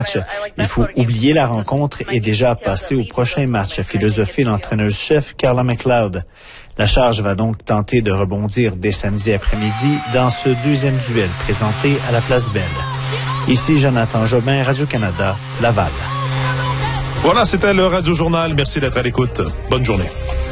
Il faut oublier la rencontre et déjà passer au prochain match, a philosophé l'entraîneuse-chef Carla McLeod. La Charge va donc tenter de rebondir dès samedi après-midi dans ce deuxième duel présenté à la Place Belle. Ici Jonathan Jobin, Radio-Canada, Laval. Voilà, c'était le Radio Journal. Merci d'être à l'écoute. Bonne journée.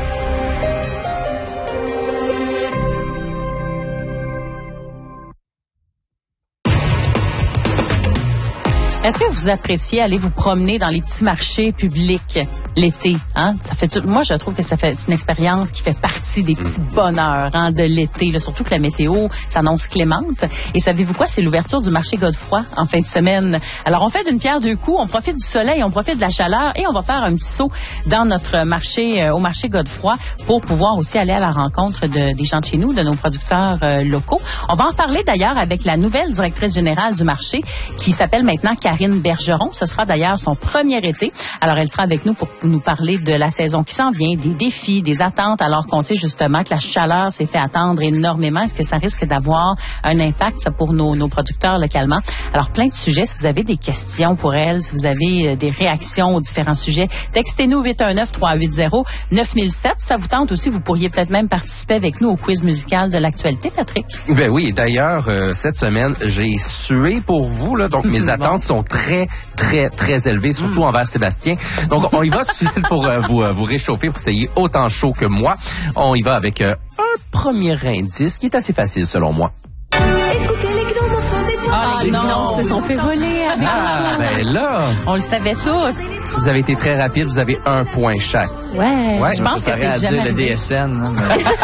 Est-ce que vous appréciez aller vous promener dans les petits marchés publics l'été? Hein? Moi, je trouve que c'est une expérience qui fait partie des petits bonheurs de l'été. Là, surtout que la météo s'annonce clémente. Et savez-vous quoi? C'est l'ouverture du marché Godefroy en fin de semaine. Alors, on fait d'une pierre deux coups. On profite du soleil, on profite de la chaleur et on va faire un petit saut dans notre marché, au marché Godefroy pour pouvoir aussi aller à la rencontre des gens de chez nous, de nos producteurs locaux. On va en parler d'ailleurs avec la nouvelle directrice générale du marché qui s'appelle maintenant Karine Bergeron. Ce sera d'ailleurs son premier été. Alors, elle sera avec nous pour nous parler de la saison qui s'en vient, des défis, des attentes, alors qu'on sait justement que la chaleur s'est fait attendre énormément. Est-ce que ça risque d'avoir un impact ça, pour nos producteurs localement? Alors, plein de sujets. Si vous avez des questions pour elle, si vous avez des réactions aux différents sujets, textez-nous 819-380-9007. Ça vous tente aussi, vous pourriez peut-être même participer avec nous au quiz musical de l'actualité, Patrick. Ben oui, d'ailleurs, cette semaine, j'ai sué pour vous, là, donc mes attentes sont très, très, très élevées, surtout envers Sébastien. Donc, on y va tout de suite pour vous réchauffer, pour que vous ayez autant chaud que moi. On y va avec un premier indice qui est assez facile, selon moi. Écoutez les gnomes au fond des bois. Ah non, ils se sont fait voler. Ben là! On le savait tous. Vous avez été très rapide, vous avez 1 point chaque. Ouais, je pense que c'est jamais le DSN. Hein,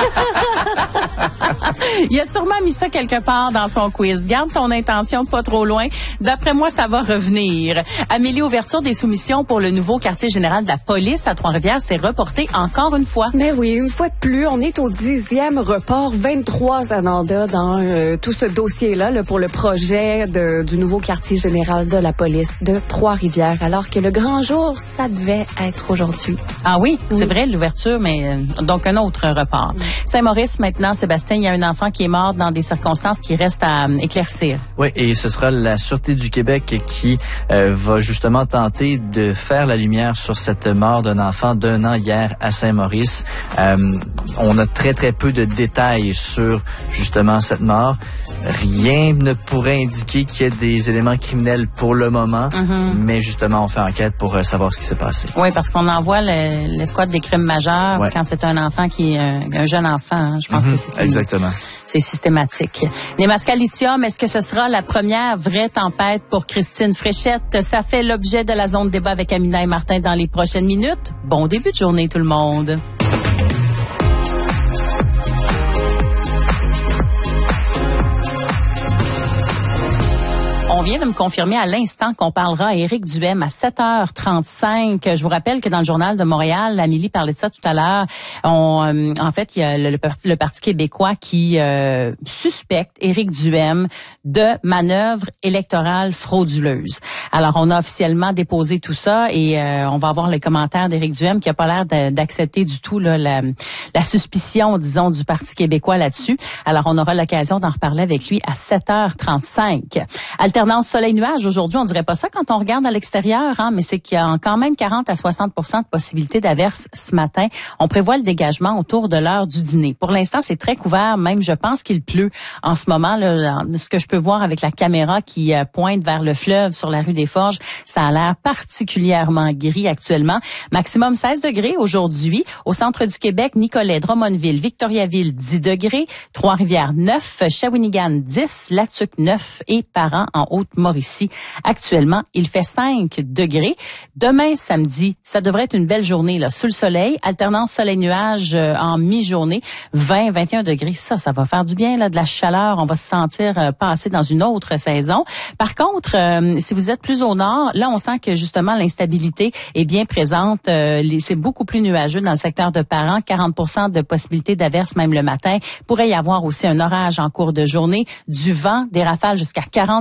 Il a sûrement mis ça quelque part dans son quiz. Garde ton intention pas trop loin. D'après moi, ça va revenir. Amélie, ouverture des soumissions pour le nouveau quartier général de la police à Trois-Rivières s'est reportée encore une fois. Ben oui, une fois de plus, on est au 10e report, 23 Ananda dans tout ce dossier-là là, pour le projet du nouveau quartier général de la police de Trois-Rivières, alors que le grand jour, ça devait être aujourd'hui. Ah oui, c'est vrai, l'ouverture, mais donc un autre report. Saint-Maurice, maintenant, Sébastien, il y a un enfant qui est mort dans des circonstances qui restent à éclaircir. Oui, et ce sera la Sûreté du Québec qui va justement tenter de faire la lumière sur cette mort d'un enfant d'1 an hier à Saint-Maurice. On a très, très peu de détails sur justement cette mort. Rien ne pourrait indiquer qu'il y ait des éléments criminels pour le moment, mais justement, on fait enquête pour savoir ce qui s'est passé. Oui, parce qu'on envoie l'escouade des crimes majeurs quand c'est un enfant qui est un jeune enfant. Hein. Je pense que c'est exactement. C'est systématique. Nemaska Lithium, est-ce que ce sera la première vraie tempête pour Christine Fréchette? Ça fait l'objet de la zone débat avec Amina et Martin dans les prochaines minutes. Bon début de journée, tout le monde. On vient de me confirmer à l'instant qu'on parlera à Éric Duhem à 7h35. Je vous rappelle que dans le Journal de Montréal, Amélie parlait de ça tout à l'heure. En fait, il y a le Parti québécois qui suspecte Éric Duhem de manœuvres électorales frauduleuses. Alors, on a officiellement déposé tout ça et on va avoir les commentaires d'Éric Duhem qui a pas l'air d'accepter du tout là, la suspicion, disons, du Parti québécois là-dessus. Alors, on aura l'occasion d'en reparler avec lui à 7h35. Alternance soleil-nuage. Aujourd'hui, on dirait pas ça quand on regarde à l'extérieur, hein, mais c'est qu'il y a quand même 40 à 60% de possibilité d'averse ce matin. On prévoit le dégagement autour de l'heure du dîner. Pour l'instant, c'est très couvert. Même, je pense qu'il pleut en ce moment. Là, ce que je peux voir avec la caméra qui pointe vers le fleuve sur la rue des Forges, ça a l'air particulièrement gris actuellement. Maximum 16 degrés aujourd'hui. Au centre du Québec, Nicolet, Drummondville, Victoriaville, 10 degrés. Trois-Rivières, 9. Shawinigan, 10. La Tuque, 9. Et Parent, en Haute-Mauricie. Actuellement, il fait 5 degrés. Demain, samedi, ça devrait être une belle journée là, sous le soleil. Alternance soleil-nuage en mi-journée. 20, 21 degrés. Ça va faire du bien, là, de la chaleur. On va se sentir passer dans une autre saison. Par contre, si vous êtes plus au nord, là, on sent que justement l'instabilité est bien présente. C'est beaucoup plus nuageux dans le secteur de Parent. 40% de possibilités d'averse même le matin. Pourrait y avoir aussi un orage en cours de journée. Du vent, des rafales jusqu'à 40 km/h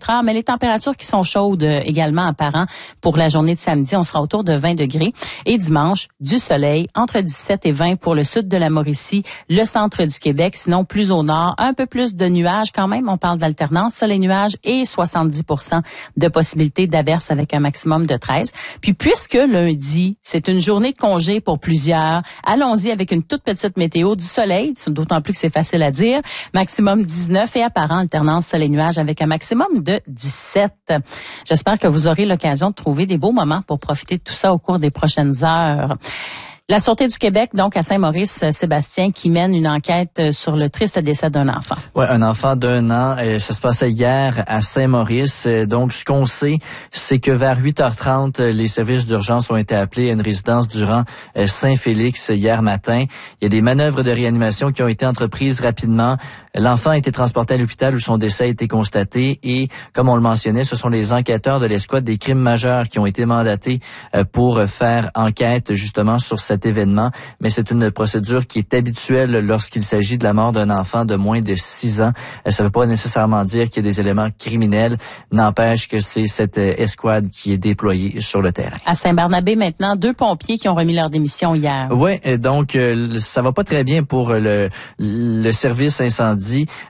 km/h, mais les températures qui sont chaudes également apparent pour la journée de samedi. On sera autour de 20 degrés. Et dimanche, du soleil, entre 17 et 20 pour le sud de la Mauricie, le centre du Québec. Sinon, plus au nord, un peu plus de nuages quand même. On parle d'alternance, soleil-nuages et 70% de possibilités d'averses avec un maximum de 13. Puis puisque lundi, c'est une journée de congé pour plusieurs, allons-y avec une toute petite météo du soleil, d'autant plus que c'est facile à dire. Maximum 19 et apparent alternance soleil-nuages avec un maximum de 17. J'espère que vous aurez l'occasion de trouver des beaux moments pour profiter de tout ça au cours des prochaines heures. La Sûreté du Québec, donc à Saint-Maurice, Sébastien, qui mène une enquête sur le triste décès d'un enfant. Ouais, un enfant d'1 an. Ça se passait hier à Saint-Maurice. Donc, ce qu'on sait, c'est que vers 8h30, les services d'urgence ont été appelés à une résidence du rang Saint-Félix hier matin. Il y a des manœuvres de réanimation qui ont été entreprises rapidement. L'enfant a été transporté à l'hôpital où son décès a été constaté et, comme on le mentionnait, ce sont les enquêteurs de l'escouade des crimes majeurs qui ont été mandatés pour faire enquête justement sur cet événement. Mais c'est une procédure qui est habituelle lorsqu'il s'agit de la mort d'un enfant de moins de 6 ans. Ça ne veut pas nécessairement dire qu'il y a des éléments criminels. N'empêche que c'est cette escouade qui est déployée sur le terrain. À Saint-Barnabé maintenant, 2 pompiers qui ont remis leur démission hier. Oui, donc ça va pas très bien pour le service incendie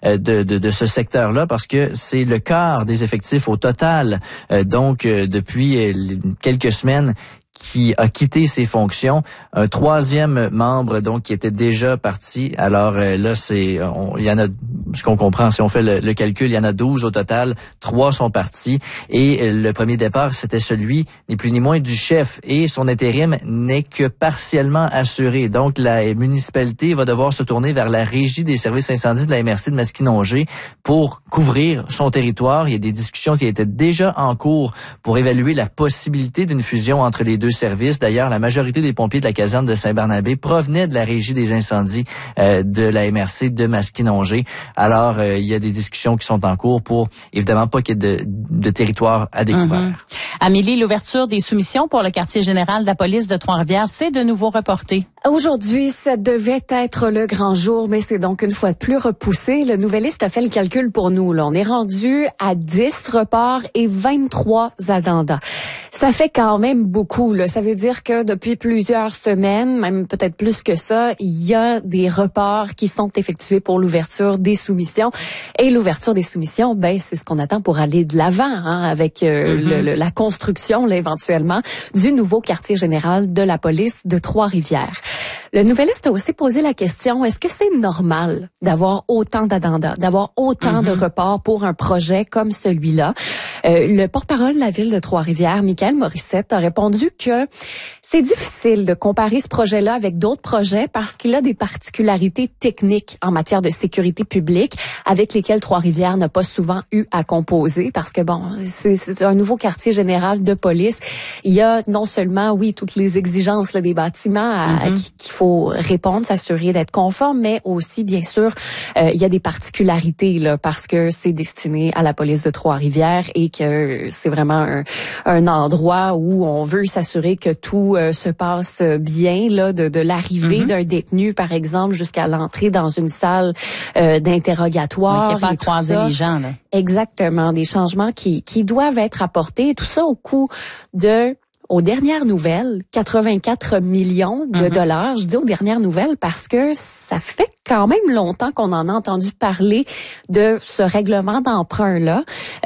de ce secteur-là parce que c'est le quart des effectifs au total. Donc, depuis quelques semaines, qui a quitté ses fonctions, un 3e membre donc qui était déjà parti. Alors là, il y en a, ce qu'on comprend, si on fait le calcul, il y en a 12 au total, 3 sont partis et le premier départ, c'était celui ni plus ni moins du chef et son intérim n'est que partiellement assuré. Donc la municipalité va devoir se tourner vers la régie des services incendies de la MRC de Masquinongé pour couvrir son territoire. Il y a des discussions qui étaient déjà en cours pour évaluer la possibilité d'une fusion entre les deux services. D'ailleurs, la majorité des pompiers de la caserne de Saint-Barnabé provenaient de la régie des incendies de la MRC de Masquinongé. Alors, il y a des discussions qui sont en cours pour, évidemment, pas qu'il y ait de territoire à découvert. Amélie, l'ouverture des soumissions pour le quartier général de la police de Trois-Rivières, c'est de nouveau reporté. Aujourd'hui, ça devait être le grand jour, mais c'est donc une fois de plus repoussé. Le Nouvelliste a fait le calcul pour nous. Là, on est rendu à 10 reports et 23 addenda. Ça fait quand même beaucoup. Là. Ça veut dire que depuis plusieurs semaines, même peut-être plus que ça, il y a des reports qui sont effectués pour l'ouverture des soumissions. Et l'ouverture des soumissions, ben c'est ce qu'on attend pour aller de l'avant avec la construction, là, éventuellement, du nouveau quartier général de la police de Trois-Rivières. Le Nouvelliste a aussi posé la question, est-ce que c'est normal d'avoir autant d'addenda, d'avoir autant de reports pour un projet comme celui-là? Le porte-parole de la ville de Trois-Rivières, Michael Morissette, a répondu que c'est difficile de comparer ce projet-là avec d'autres projets parce qu'il a des particularités techniques en matière de sécurité publique avec lesquelles Trois-Rivières n'a pas souvent eu à composer parce que, bon, c'est un nouveau quartier général de police. Il y a non seulement, oui, toutes les exigences là, des bâtiments qu'il faut répondre, s'assurer d'être conforme, mais aussi, bien sûr, il y a des particularités là parce que c'est destiné à la police de Trois-Rivières et que c'est vraiment un endroit où on veut s'assurer que tout se passe bien, là, de l'arrivée d'un détenu, par exemple, jusqu'à l'entrée dans une salle d'interrogatoire. Qui n'est pas à croiser les gens, là. Exactement, des changements qui doivent être apportés, tout ça au coût de... Aux dernières nouvelles, 84 millions de dollars. Je dis aux dernières nouvelles parce que ça fait quand même longtemps qu'on en a entendu parler de ce règlement d'emprunt-là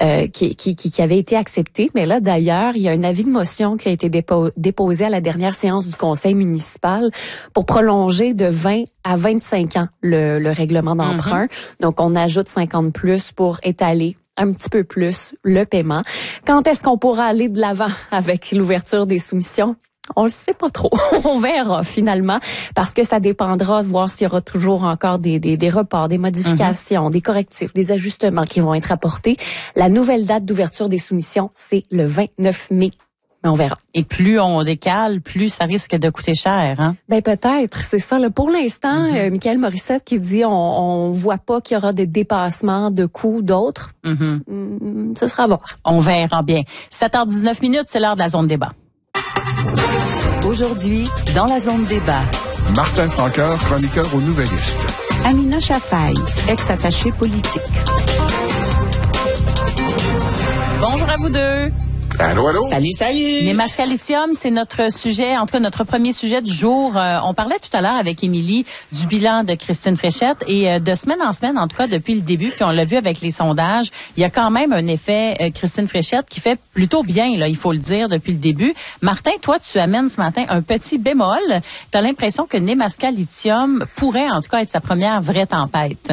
qui avait été accepté. Mais là, d'ailleurs, il y a un avis de motion qui a été déposé à la dernière séance du conseil municipal pour prolonger de 20 à 25 ans le règlement d'emprunt. Donc, on ajoute 50 plus pour étaler un petit peu plus le paiement. Quand est-ce qu'on pourra aller de l'avant avec l'ouverture des soumissions? On le sait pas trop. On verra finalement parce que ça dépendra de voir s'il y aura toujours encore des reports, des modifications, des correctifs, des ajustements qui vont être apportés. La nouvelle date d'ouverture des soumissions, c'est le 29 mai. Mais on verra. Et plus on décale, plus ça risque de coûter cher, hein? Ben peut-être, c'est ça. Là. Pour l'instant, Michael Morissette qui dit on voit pas qu'il y aura de dépassement de coûts d'autres. Ce sera à voir. On verra bien. 7h19, c'est l'heure de la zone débat. Aujourd'hui, dans la zone débat. Martin Franqueur, chroniqueur au Nouvelliste. Amina Chafaï, ex-attachée politique. Bonjour à vous deux. Allô, allô. Salut. Nemaska Lithium, c'est notre sujet, en tout cas notre premier sujet du jour. On parlait tout à l'heure avec Émilie du bilan de Christine Fréchette et de semaine en semaine, en tout cas depuis le début, puis on l'a vu avec les sondages, il y a quand même un effet Christine Fréchette qui fait plutôt bien, là, il faut le dire, depuis le début. Martin, toi, tu amènes ce matin un petit bémol. Tu as l'impression que Nemaska Lithium pourrait en tout cas être sa première vraie tempête.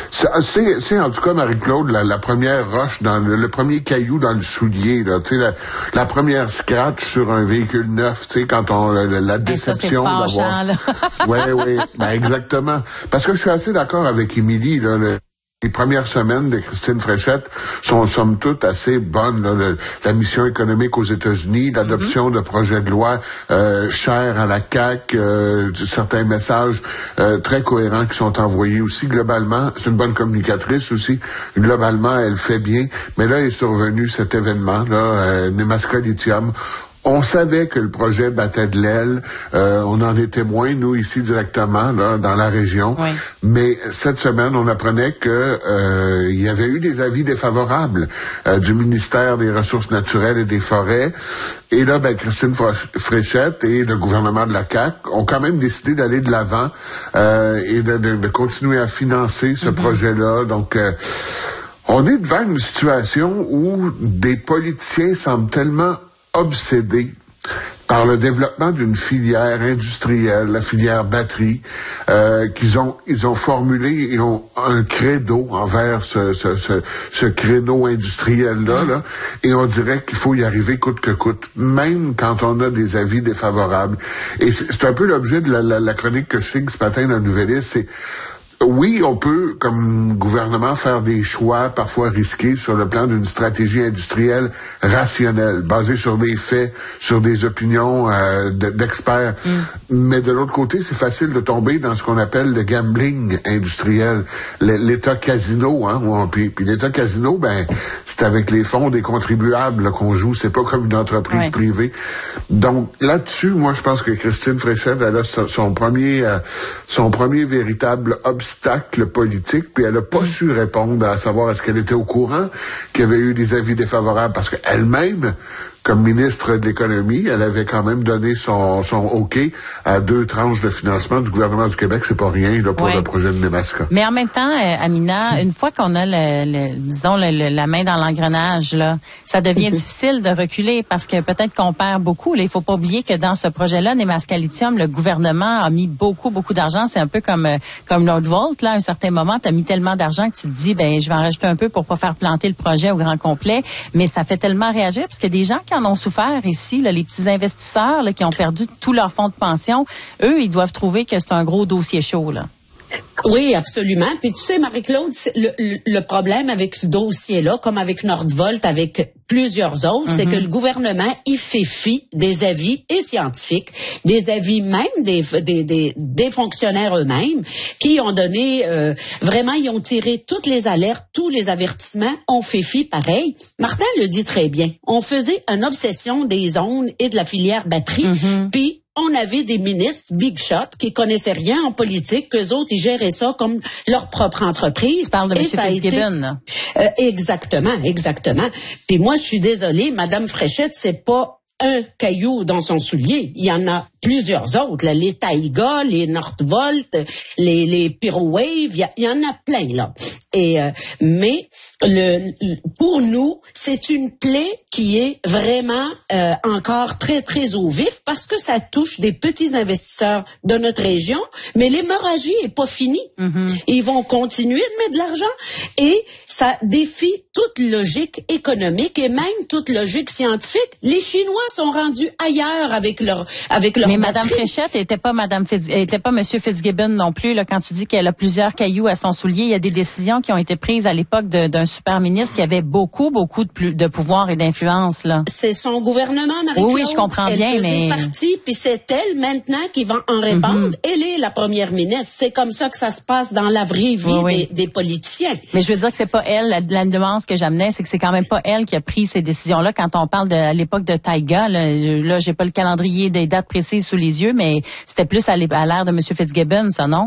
C'est en tout cas, Marie-Claude, la première roche, le premier caillou dans le soulier, là, tu sais, la première scratch sur un véhicule neuf, tu sais, quand on la déception d'avoir. Oui, ben exactement. Parce que je suis assez d'accord avec Émilie, là. Les premières semaines de Christine Fréchette sont somme toute assez bonnes. Là. La mission économique aux États-Unis, l'adoption de projets de loi chers à la CAQ, certains messages très cohérents qui sont envoyés aussi. Globalement, c'est une bonne communicatrice aussi. Globalement, elle fait bien. Mais là est survenu cet événement, là, Nemaska Lithium. On savait que le projet battait de l'aile. On en est témoins, nous, ici, directement, là, dans la région. Oui. Mais cette semaine, on apprenait que il y avait eu des avis défavorables du ministère des Ressources naturelles et des Forêts. Et là, Christine Fréchette et le gouvernement de la CAQ ont quand même décidé d'aller de l'avant et de continuer à financer ce projet-là. Donc, on est devant une situation où des politiciens semblent tellement obsédés par le développement d'une filière industrielle, la filière batterie, ils ont formulé, ils ont un credo envers ce créneau industriel-là, là, et on dirait qu'il faut y arriver coûte que coûte, même quand on a des avis défavorables. Et c'est un peu l'objet de la chronique que je signe ce matin dans le Nouvelliste, c'est oui, on peut, comme gouvernement, faire des choix parfois risqués sur le plan d'une stratégie industrielle rationnelle, basée sur des faits, sur des opinions d'experts. Mais de l'autre côté, c'est facile de tomber dans ce qu'on appelle le gambling industriel, l'état casino. Puis l'état casino, c'est avec les fonds des contribuables là, qu'on joue, c'est pas comme une entreprise privée. Donc là-dessus, moi, je pense que Christine Fréchette, elle a son premier véritable obstacle politique, puis elle n'a pas su répondre à savoir est-ce qu'elle était au courant qu'il y avait eu des avis défavorables, parce qu'elle-même, comme ministre de l'Économie, elle avait quand même donné son OK à 2 tranches de financement du gouvernement du Québec. C'est pas rien là, pour le projet de Nemaska. Mais en même temps, Amina, une fois qu'on a la main dans l'engrenage, là, ça devient difficile de reculer parce que peut-être qu'on perd beaucoup. Là, il faut pas oublier que dans ce projet-là, Nemaska Lithium, le gouvernement a mis beaucoup d'argent. C'est un peu comme Nordvolt. Là, à un certain moment, tu as mis tellement d'argent que tu te dis, je vais en rajouter un peu pour pas faire planter le projet au grand complet. Mais ça fait tellement réagir parce que des gens qui en ont souffert ici, là, les petits investisseurs là, qui ont perdu tous leurs fonds de pension, eux, ils doivent trouver que c'est un gros dossier chaud, là. Oui, absolument. Puis tu sais, Marie-Claude, le problème avec ce dossier-là, comme avec Nordvolt, avec plusieurs autres, c'est que le gouvernement, il fait fi des avis et scientifiques, des avis même des fonctionnaires eux-mêmes, qui ont donné, vraiment, ils ont tiré toutes les alertes, tous les avertissements, on fait fi pareil. Martin le dit très bien. On faisait une obsession des zones et de la filière batterie, puis on avait des ministres big shot qui connaissaient rien en politique, qu'eux autres, ils géraient ça comme leur propre entreprise. Tu parles de M. Fitzgibbon. Exactement. Puis moi, je suis désolée, Madame Fréchette, c'est pas un caillou dans son soulier. Il y en a plusieurs autres, là, les Taiga, les Nordvolt, les Pyrowave, il y en a plein, là. Et mais pour nous, c'est une plaie qui est vraiment encore très très au vif parce que ça touche des petits investisseurs de notre région, mais l'hémorragie est pas finie. Ils vont continuer de mettre de l'argent et ça défie toute logique économique et même toute logique scientifique. Les Chinois sont rendus ailleurs avec leur mais Mme Fréchette était pas M. Fitzgibbon non plus, là, quand tu dis qu'elle a plusieurs cailloux à son soulier. Il y a des décisions qui ont été prises à l'époque d'un super ministre qui avait beaucoup de pouvoir et d'influence, là. C'est son gouvernement, Marie-Claude. Oui, je comprends bien, mais... Elle faisait partie, puis c'est elle maintenant qui va en répondre. Elle est la première ministre. C'est comme ça que ça se passe dans la vraie vie des politiciens. Mais je veux dire que c'est pas elle, la nuance que j'amenais, c'est que c'est quand même pas elle qui a pris ces décisions-là. Quand on parle à l'époque de Taiga, là, j'ai pas le calendrier des dates précises sous les yeux, mais c'était plus à l'ère de M. Fitzgibbon, ça, non?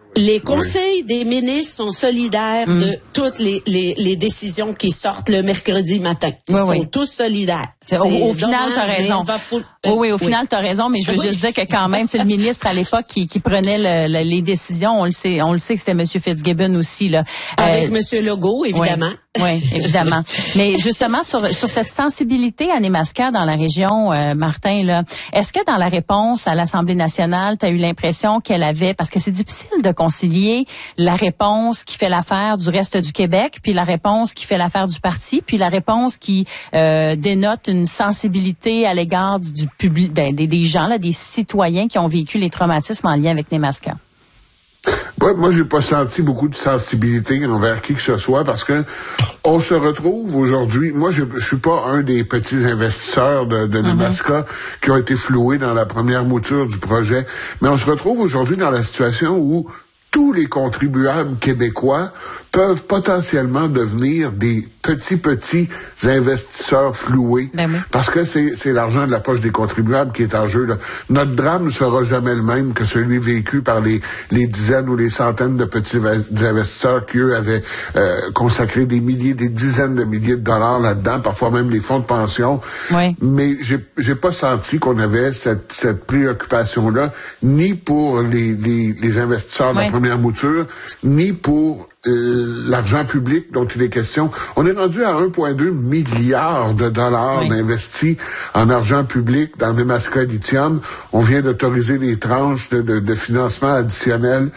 Les conseils des ministres sont solidaires de toutes les décisions qui sortent le mercredi matin. Ils sont tous solidaires. Au final, tu as raison. Au final, tu as raison, mais je veux juste dire que quand même, c'est le ministre à l'époque qui prenait les décisions. On le sait que c'était M. Fitzgibbon aussi. Là. Avec M. Legault, évidemment. Oui, évidemment. Mais justement, sur cette sensibilité à Nemaska dans la région, Martin, là, est-ce que dans la réponse à l'Assemblée nationale, tu as eu l'impression qu'elle avait, parce que c'est difficile de concilier la réponse qui fait l'affaire du reste du Québec, puis la réponse qui fait l'affaire du parti, puis la réponse qui dénote une sensibilité à l'égard du public, des gens, là, des citoyens qui ont vécu les traumatismes en lien avec Nemaska? Ouais, moi, j'ai pas senti beaucoup de sensibilité envers qui que ce soit parce que on se retrouve aujourd'hui. Moi, je suis pas un des petits investisseurs de Nemaska qui ont été floués dans la première mouture du projet, mais on se retrouve aujourd'hui dans la situation où tous les contribuables québécois peuvent potentiellement devenir des petits investisseurs floués. Parce que c'est l'argent de la poche des contribuables qui est en jeu, là. Notre drame ne sera jamais le même que celui vécu par les dizaines ou les centaines de petits investisseurs qui, eux, avaient consacré des dizaines de milliers de dollars là-dedans, parfois même les fonds de pension. Oui. Mais j'ai pas senti qu'on avait cette préoccupation-là, ni pour les investisseurs de la première mouture, ni pour l'argent public dont il est question. On est rendu à 1,2 milliard de dollars d'investis en argent public dans Nemaska Lithium. On vient d'autoriser des tranches de financement additionnel.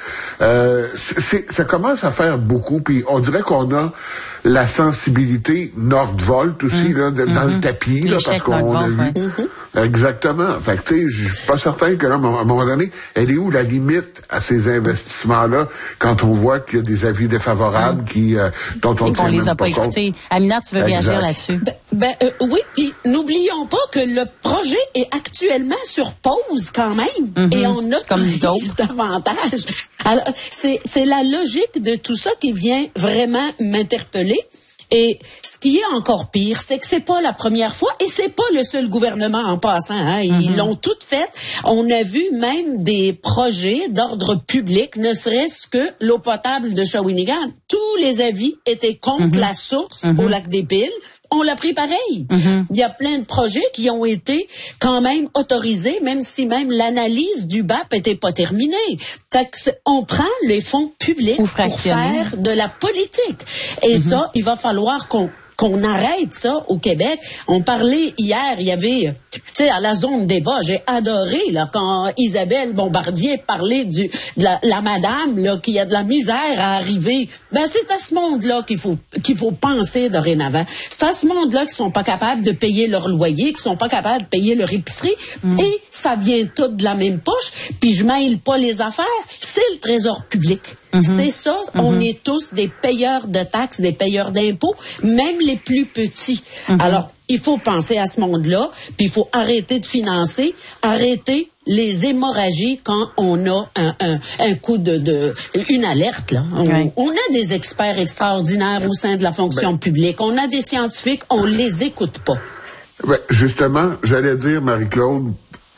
Ça commence à faire beaucoup, puis on dirait qu'on a la sensibilité Nordvolt aussi là, dans le tapis, là, parce qu'on a vu. Exactement. Fait que, tu sais, je suis pas certain que là, à un moment donné, elle est où la limite à ces investissements-là quand on voit qu'il y a des avis défavorables dont on ne tient les a pas écoutés. Amina, tu veux réagir là-dessus? Oui, puis n'oublions pas que le projet est actuellement sur pause quand même et on autorise davantage. Alors, c'est la logique de tout ça qui vient vraiment m'interpeller. Et ce qui est encore pire, c'est que c'est pas la première fois et c'est pas le seul gouvernement en passant. Hein. Ils l'ont tout fait. On a vu même des projets d'ordre public, ne serait-ce que l'eau potable de Shawinigan. Tous les avis étaient contre la source au lac des Piles. On l'a pris pareil. Il y a plein de projets qui ont été quand même autorisés, même si même l'analyse du BAP n'était pas terminée. Fait que on prend les fonds publics pour faire de la politique. Et ça, il va falloir qu'on arrête ça au Québec. On parlait hier, il y avait, tu sais, à la zone débat, j'ai adoré là quand Isabelle Bombardier parlait de la madame là qui a de la misère à arriver. Ben c'est à ce monde-là qu'il faut penser dorénavant. C'est à ce monde-là qui sont pas capables de payer leur loyer, qui sont pas capables de payer leur épicerie, et ça vient tout de la même poche. Puis je mêle pas les affaires, c'est le Trésor public. C'est ça, on est tous des payeurs de taxes, des payeurs d'impôts, même les plus petits. Alors, il faut penser à ce monde-là, puis il faut arrêter de financer, arrêter les hémorragies quand on a un coup une alerte, là. On a des experts extraordinaires au sein de la fonction publique, on a des scientifiques, on les écoute pas. Justement, j'allais dire, Marie-Claude,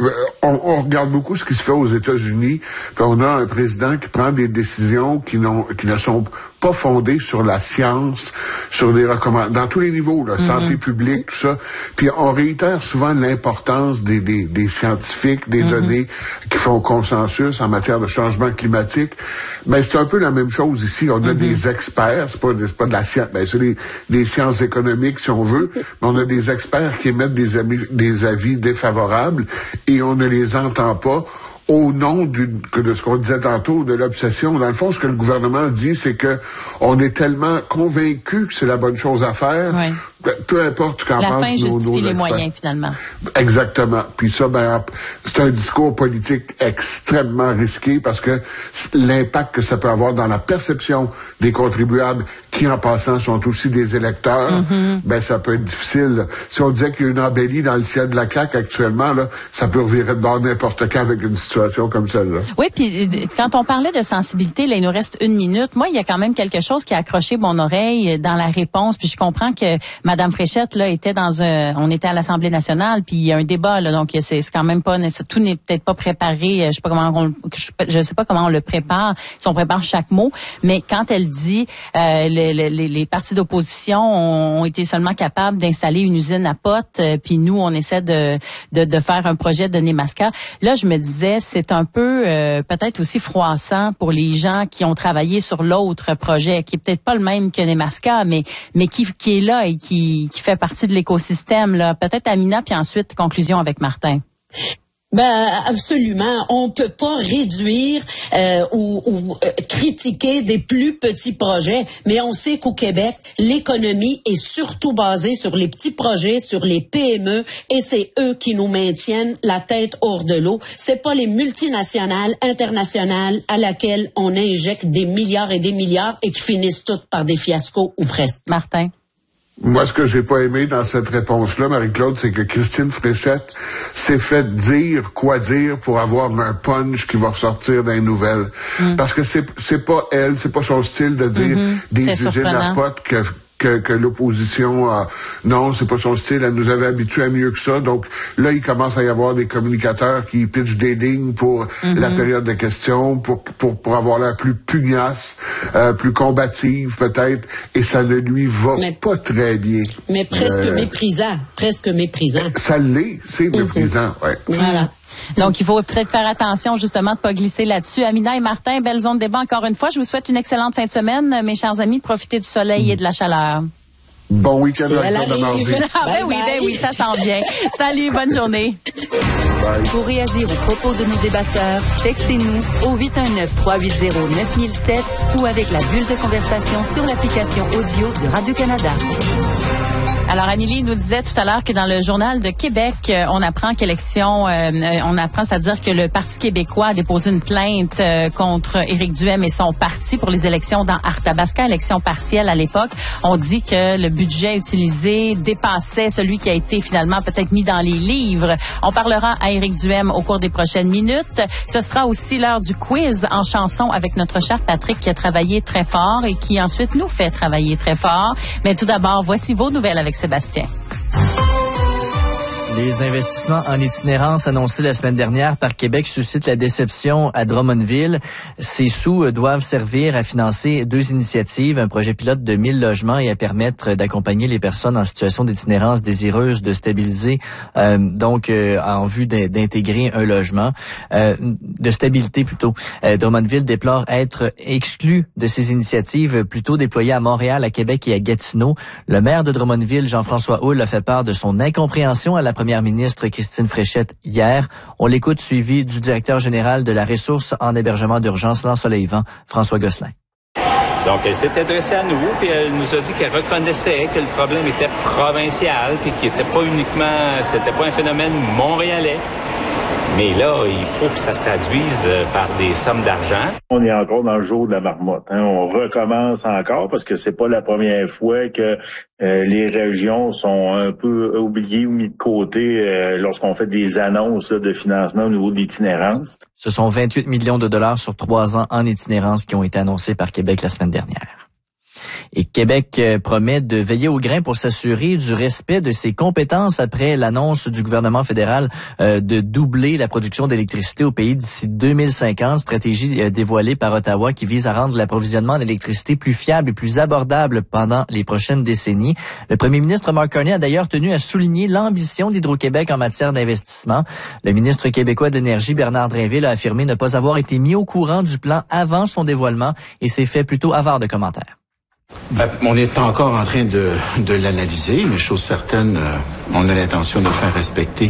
on regarde beaucoup ce qui se fait aux États-Unis, puis on a un président qui prend des décisions qui ne sont pas fondées sur la science, sur des recommandations, dans tous les niveaux, là, santé publique, tout ça. Puis on réitère souvent l'importance des scientifiques, des données qui font consensus en matière de changement climatique. Mais c'est un peu la même chose ici. On a des experts, c'est pas de la science, c'est des sciences économiques si on veut, mais on a des experts qui émettent des avis défavorables et on ne les entend pas au nom de ce qu'on disait tantôt, de l'obsession. Dans le fond, ce que le gouvernement dit, c'est que on est tellement convaincu que c'est la bonne chose à faire, peu importe ce qu'en pense nos La fin justifie les moyens, finalement. Exactement. Puis ça, c'est un discours politique extrêmement risqué parce que l'impact que ça peut avoir dans la perception des contribuables qui, en passant, sont aussi des électeurs, ça peut être difficile. Si on disait qu'il y a une embellie dans le ciel de la CAQ actuellement, là, ça peut revirer de bord n'importe quand avec une situation comme celle-là. Oui, puis quand on parlait de sensibilité, là, il nous reste 1 minute. Moi, il y a quand même quelque chose qui a accroché mon oreille dans la réponse, puis je comprends que Mme Madame Fréchette là était on était à l'Assemblée nationale, puis il y a un débat là, donc c'est quand même pas tout n'est peut-être pas préparé. Je sais pas comment on le prépare. Si on prépare chaque mot, mais quand elle dit les partis d'opposition ont été seulement capables d'installer une usine à potes, puis nous on essaie de faire un projet de Nemaska. Là, je me disais, c'est un peu peut-être aussi froissant pour les gens qui ont travaillé sur l'autre projet, qui est peut-être pas le même que Nemaska, mais qui est là et qui fait partie de l'écosystème là. Peut-être Amina, puis ensuite conclusion avec Martin. Ben absolument, on peut pas réduire ou critiquer des plus petits projets, mais on sait qu'au Québec, l'économie est surtout basée sur les petits projets, sur les PME, et c'est eux qui nous maintiennent la tête hors de l'eau. C'est pas les multinationales, internationales à laquelle on injecte des milliards et des milliards et qui finissent toutes par des fiascos ou presque. Martin. Moi, ce que j'ai pas aimé dans cette réponse-là, Marie-Claude, c'est que Christine Fréchette s'est fait dire quoi dire pour avoir un punch qui va ressortir dans les nouvelles. Parce que c'est pas elle, c'est pas son style de dire des usines à potes que l'opposition non, c'est pas son style, elle nous avait habitués à mieux que ça. Donc là, il commence à y avoir des communicateurs qui pitchent des lignes pour la période de questions, pour avoir l'air plus pugnace, plus combative peut-être, et ça ne lui va pas très bien. Mais presque méprisant. Ça l'est, c'est méprisant, ouais. Voilà. Donc, il faut peut-être faire attention, justement, de pas glisser là-dessus. Amina et Martin, belle zone de débat encore une fois. Je vous souhaite une excellente fin de semaine, mes chers amis. Profitez du soleil et de la chaleur. Bon week-end à la mardi. Ben oui, ça sent bien. Salut, bonne journée. Bye. Pour réagir aux propos de nos débatteurs, textez-nous au 819-380-9007 ou avec la bulle de conversation sur l'application audio de Radio-Canada. Alors, Amélie nous disait tout à l'heure que dans le Journal de Québec, on apprend c'est-à-dire que le Parti québécois a déposé une plainte contre Éric Duhem et son parti pour les élections dans Arthabasca, élections partielles à l'époque. On dit que le budget utilisé dépassait celui qui a été finalement peut-être mis dans les livres. On parlera à Éric Duhem au cours des prochaines minutes. Ce sera aussi l'heure du quiz en chanson avec notre cher Patrick qui a travaillé très fort et qui ensuite nous fait travailler très fort. Mais tout d'abord, voici vos nouvelles avec Sébastien. Les investissements en itinérance annoncés la semaine dernière par Québec suscitent la déception à Drummondville. Ces sous doivent servir à financer 2 initiatives, un projet pilote de 1000 logements et à permettre d'accompagner les personnes en situation d'itinérance désireuses de stabiliser, en vue d'intégrer un logement, de stabilité plutôt. Drummondville déplore être exclu de ces initiatives plutôt déployées à Montréal, à Québec et à Gatineau. Le maire de Drummondville, Jean-François Houle, a fait part de son incompréhension à la première ministre Christine Fréchette hier. On l'écoute, suivi du directeur général de la ressource en hébergement d'urgence L'Ensoleillement, François Gosselin. Donc, elle s'est adressée à nous, puis elle nous a dit qu'elle reconnaissait que le problème était provincial, puis qu'il n'était pas uniquement, c'était pas un phénomène montréalais. Mais là, il faut que ça se traduise par des sommes d'argent. On est encore dans le jour de la marmotte. On recommence encore parce que c'est pas la première fois que les régions sont un peu oubliées ou mises de côté lorsqu'on fait des annonces de financement au niveau de l'itinérance. Ce sont 28 millions de dollars sur 3 ans en itinérance qui ont été annoncés par Québec la semaine dernière. Et Québec promet de veiller au grain pour s'assurer du respect de ses compétences après l'annonce du gouvernement fédéral de doubler la production d'électricité au pays d'ici 2050, stratégie dévoilée par Ottawa qui vise à rendre l'approvisionnement d'électricité plus fiable et plus abordable pendant les prochaines décennies. Le premier ministre Mark Carney a d'ailleurs tenu à souligner l'ambition d'Hydro-Québec en matière d'investissement. Le ministre québécois de l'Énergie, Bernard Drinville, a affirmé ne pas avoir été mis au courant du plan avant son dévoilement et s'est fait plutôt avare de commentaires. On est encore en train de l'analyser, mais chose certaine, on a l'intention de faire respecter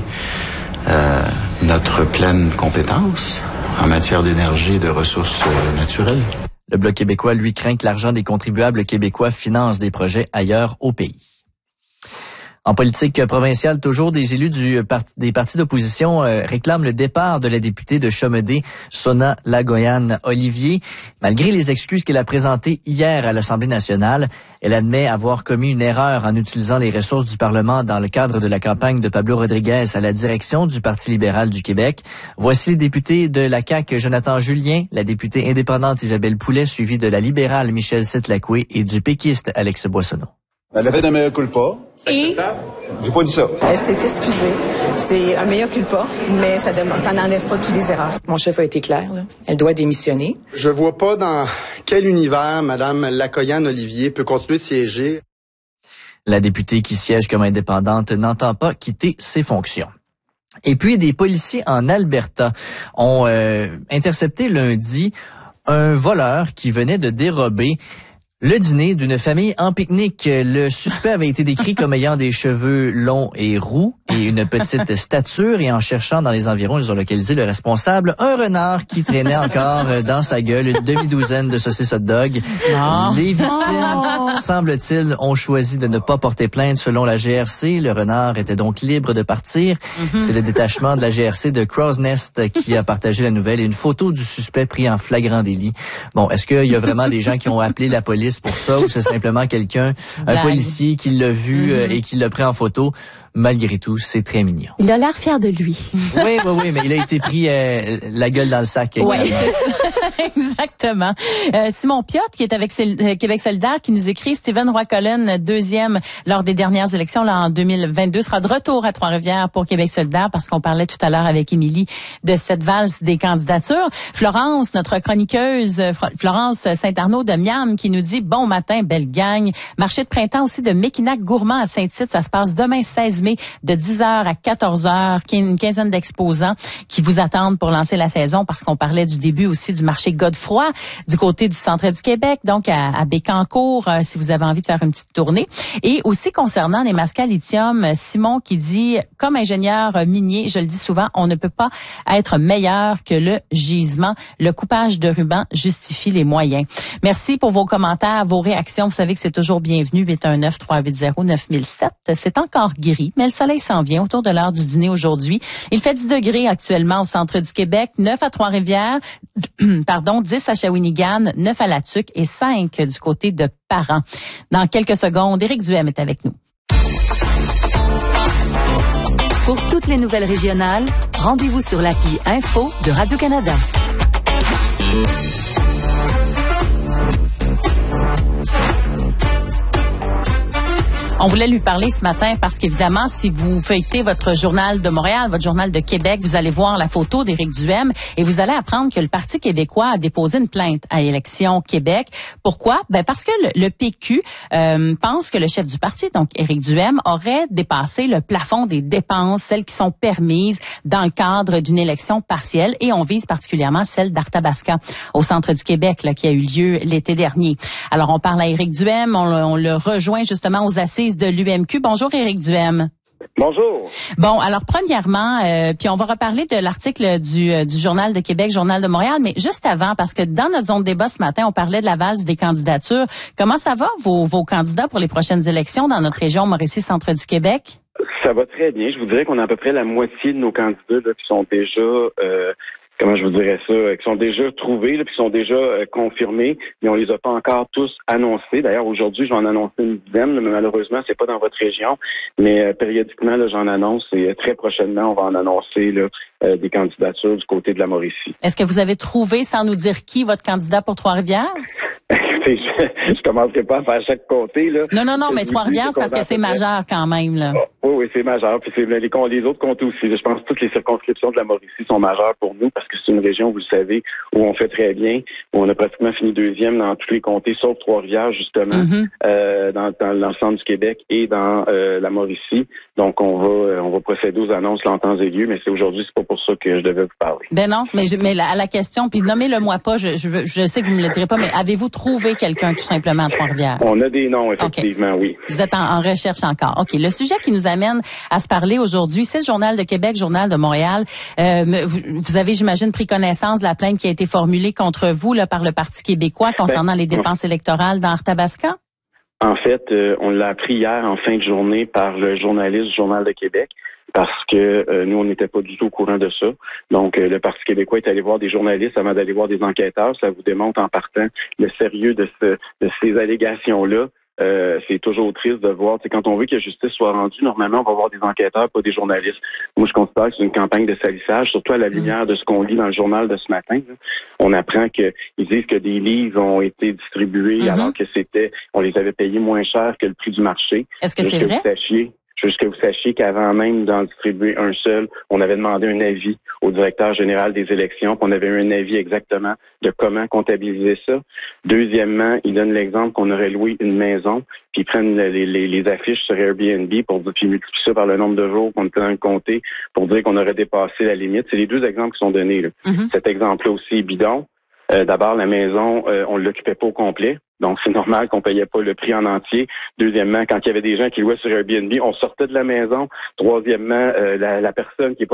notre pleine compétence en matière d'énergie et de ressources naturelles. Le Bloc québécois, lui, craint que l'argent des contribuables québécois finance des projets ailleurs au pays. En politique provinciale, toujours des élus des partis d'opposition réclament le départ de la députée de Chomedey, Sona Lagoyan-Olivier. Malgré les excuses qu'elle a présentées hier à l'Assemblée nationale, elle admet avoir commis une erreur en utilisant les ressources du Parlement dans le cadre de la campagne de Pablo Rodriguez à la direction du Parti libéral du Québec. Voici les députés de la CAQ, Jonathan Julien, la députée indépendante Isabelle Poulet, suivie de la libérale Michèle Sitlacoué et du péquiste Alex Boissonneau. Elle a fait un mea culpa. Et J'ai pas dit ça. elle s'est excusée. C'est un mea culpa, mais ça n'enlève pas toutes les erreurs. Mon chef a été clair, là. Elle doit démissionner. Je vois pas dans quel univers Mme Lacoyane-Olivier peut continuer de siéger. La députée qui siège comme indépendante n'entend pas quitter ses fonctions. Et puis, des policiers en Alberta ont intercepté lundi un voleur qui venait de dérober le dîner d'une famille en pique-nique. Le suspect avait été décrit comme ayant des cheveux longs et roux et une petite stature. Et en cherchant dans les environs, ils ont localisé le responsable, un renard qui traînait encore dans sa gueule, une demi-douzaine de saucisses hot dog. Les victimes, semble-t-il, ont choisi de ne pas porter plainte selon la GRC. Le renard était donc libre de partir. C'est le détachement de la GRC de Crow's Nest qui a partagé la nouvelle et une photo du suspect pris en flagrant délit. Bon, est-ce qu'il y a vraiment des gens qui ont appelé la police pour ça ou c'est simplement quelqu'un, un policier qui l'a vu et qui l'a pris en photo? Malgré tout, c'est très mignon. Il a l'air fier de lui. Oui, mais il a été pris la gueule dans le sac. Oui, exactement. Simon Piot, qui est avec Québec solidaire, qui nous écrit, Stephen Roy-Cullen, deuxième lors des dernières élections là en 2022, sera de retour à Trois-Rivières pour Québec solidaire parce qu'on parlait tout à l'heure avec Émilie de cette valse des candidatures. Florence, notre chroniqueuse, Florence Saint-Arnaud de Miam, qui nous dit, bon matin, belle gang. Marché de printemps aussi de Mekinac Gourmand à Saint-Tite. Ça se passe demain 16 mai de 10h à 14h. Une quinzaine d'exposants qui vous attendent pour lancer la saison parce qu'on parlait du début aussi du marché Godefroy du côté du centre du Québec, donc à Bécancour, si vous avez envie de faire une petite tournée. Et aussi concernant les masques à lithium, Simon qui dit, comme ingénieur minier, je le dis souvent, on ne peut pas être meilleur que le gisement. Le coupage de ruban justifie les moyens. Merci pour vos commentaires, vos réactions. Vous savez que c'est toujours bienvenu. 819-380-9007. C'est encore gris, mais le soleil s'en vient autour de l'heure du dîner aujourd'hui. Il fait 10 degrés actuellement au centre du Québec, 9 à Trois-Rivières, 10 à Shawinigan, 9 à La Tuque et 5 du côté de Parent. Dans quelques secondes, Éric Duhem est avec nous. Pour toutes les nouvelles régionales, rendez-vous sur l'appli Info de Radio-Canada. On voulait lui parler ce matin parce qu'évidemment, si vous feuilletez votre journal de Montréal, votre journal de Québec, vous allez voir la photo d'Éric Duhem et vous allez apprendre que le Parti québécois a déposé une plainte à Élections Québec. Pourquoi? Parce que le PQ pense que le chef du parti, donc Éric Duhem, aurait dépassé le plafond des dépenses, celles qui sont permises dans le cadre d'une élection partielle, et on vise particulièrement celle d'Arthabasca au centre du Québec là, qui a eu lieu l'été dernier. Alors on parle à Éric Duhem, on le rejoint justement aux assises de l'UMQ. Bonjour Éric Duhem. Bonjour. Bon, alors premièrement, puis on va reparler de l'article du Journal de Québec, Journal de Montréal, mais juste avant, parce que dans notre zone de débat ce matin, on parlait de la valse des candidatures. Comment ça va vos candidats pour les prochaines élections dans notre région Mauricie-Centre du Québec? Ça va très bien. Je vous dirais qu'on a à peu près la moitié de nos candidats là, qui sont déjà comment je vous dirais ça, qui sont déjà trouvés, là, puis qui sont déjà confirmés, mais on les a pas encore tous annoncés. D'ailleurs, aujourd'hui, je vais en annoncer une dizaine, mais malheureusement, c'est pas dans votre région. Mais périodiquement, là, j'en annonce et très prochainement, on va en annoncer là, des candidatures du côté de la Mauricie. Est-ce que vous avez trouvé, sans nous dire qui, votre candidat pour Trois-Rivières? Je commencerai pas à faire chaque comté, là. Non, mais Trois-Rivières, c'est parce que c'est majeur quand même, là. Oui, c'est majeur. Puis c'est les autres comtés aussi. Je pense que toutes les circonscriptions de la Mauricie sont majeures pour nous parce que c'est une région, vous le savez, où on fait très bien, où on a pratiquement fini deuxième dans tous les comtés, sauf Trois-Rivières, justement, dans l'ensemble du Québec et dans la Mauricie. Donc, on va procéder aux annonces en temps et lieu, mais c'est aujourd'hui, c'est pas pour ça que je devais vous parler. Ben non, mais à la question, puis nommez-le-moi pas, je sais que vous me le direz pas, mais avez-vous trouvé quelqu'un tout simplement à Trois-Rivières? On a des noms, effectivement, okay. Oui. Vous êtes en recherche encore. OK. Le sujet qui nous amène à se parler aujourd'hui, c'est le Journal de Québec, Journal de Montréal. Vous avez, j'imagine, pris connaissance de la plainte qui a été formulée contre vous là, par le Parti québécois concernant les dépenses électorales dans Arthabasca? En fait, on l'a appris hier en fin de journée par le journaliste du Journal de Québec. Parce que nous, on n'était pas du tout au courant de ça. Donc, le Parti québécois est allé voir des journalistes avant d'aller voir des enquêteurs. Ça vous démontre en partant le sérieux de ces allégations-là. c'est toujours triste de voir. Quand on veut que la justice soit rendue, normalement, on va avoir des enquêteurs, pas des journalistes. Moi, je considère que c'est une campagne de salissage, surtout à la lumière de ce qu'on lit dans le journal de ce matin. Là. On apprend qu'ils disent que des livres ont été distribués alors que on les avait payés moins cher que le prix du marché. Est-ce que c'est vrai? Juste que vous sachiez qu'avant même d'en distribuer un seul, on avait demandé un avis au directeur général des élections, puis on avait eu un avis exactement de comment comptabiliser ça. Deuxièmement, ils donnent l'exemple qu'on aurait loué une maison, puis ils prennent les affiches sur Airbnb pour dire, puis ils multiplient ça par le nombre de jours qu'on était dans le comté pour dire qu'on aurait dépassé la limite. C'est les deux exemples qui sont donnés. Là. Cet exemple-là aussi est bidon. D'abord, la maison, on ne l'occupait pas au complet. Donc, c'est normal qu'on payait pas le prix en entier. Deuxièmement, quand il y avait des gens qui louaient sur Airbnb, on sortait de la maison. Troisièmement, la personne qui est pas